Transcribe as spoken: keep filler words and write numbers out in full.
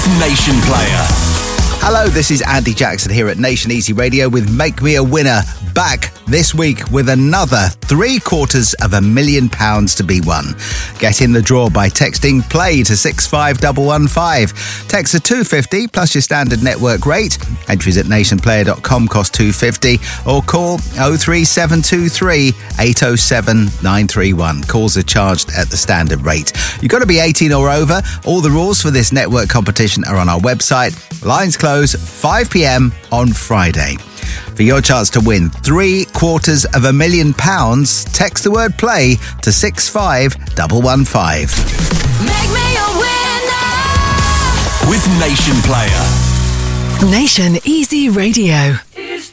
with Nation Player. Hello, this is Andy Jackson here at Nation Easy Radio with Make Me a Winner, back this week with another three quarters of a million pounds to be won. Get in the draw by texting play to six five one one five. Text a two fifty plus your standard network rate. Entries at nation player dot com cost two fifty, or call oh three seven two three eight oh seven nine three one. Calls are charged at the standard rate. You've got to be eighteen or over. All the rules for this network competition are on our website. Lines close five p.m. on Friday. For your chance to win three quarters of a million pounds, text the word play to six five one one five. Make me a winner with Nation Player. Nation Easy Radio.